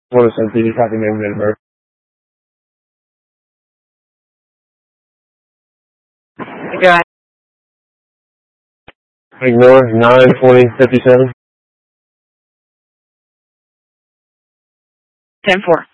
What is it? Did you copy name and date of birth? Go ahead. Ignore 9/20/57. 10-4.